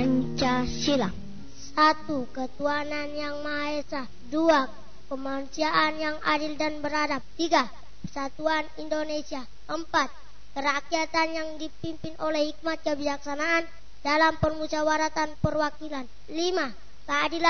Pancasila. 1. Ketuhanan yang Maha Esa. 2. Kemanusiaan yang adil dan beradab. 3. Persatuan Indonesia. 4. Kerakyatan yang dipimpin oleh hikmat kebijaksanaan dalam permusyawaratan perwakilan. 5. Keadilan